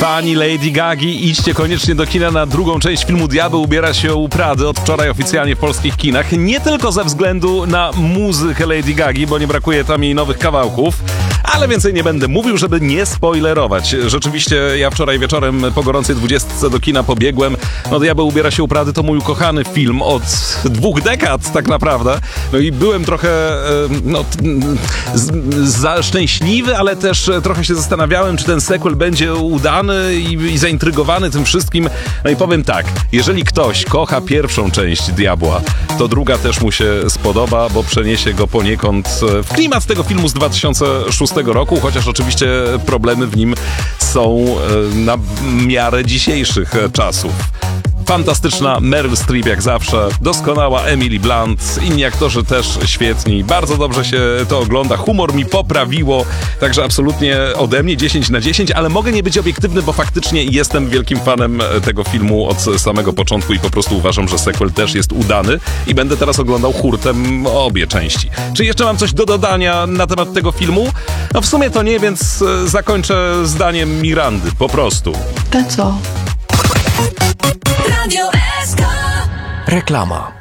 Fani Lady Gagi, idźcie koniecznie do kina na drugą część filmu Diabeł ubiera się u Prady, od wczoraj oficjalnie w polskich kinach. Nie tylko ze względu na muzykę Lady Gagi, bo nie brakuje tam jej nowych kawałków, ale więcej nie będę mówił, żeby nie spoilerować. Rzeczywiście ja wczoraj wieczorem po gorącej 20 do kina pobiegłem. No Diabeł ubiera się u Prady to mój ukochany film od 2 dekad tak naprawdę. No i byłem trochę za szczęśliwy, ale też trochę się zastanawiałem, czy ten sequel będzie udany i zaintrygowany tym wszystkim. No i powiem tak, jeżeli ktoś kocha pierwszą część Diabła, to druga też mu się spodoba, bo przeniesie go poniekąd w klimat tego filmu z 2006 roku, chociaż oczywiście problemy w nim są na miarę dzisiejszych czasów. Fantastyczna Meryl Streep jak zawsze, doskonała Emily Blunt, inni aktorzy też świetni, bardzo dobrze się to ogląda, humor mi poprawiło, także absolutnie ode mnie 10 na 10, ale mogę nie być obiektywny, bo faktycznie jestem wielkim fanem tego filmu od samego początku i po prostu uważam, że sequel też jest udany i będę teraz oglądał hurtem obie części. Czy jeszcze mam coś do dodania na temat tego filmu? No w sumie to nie, więc zakończę zdaniem Mirandy, po prostu. That's all. Radio SK. Reklama.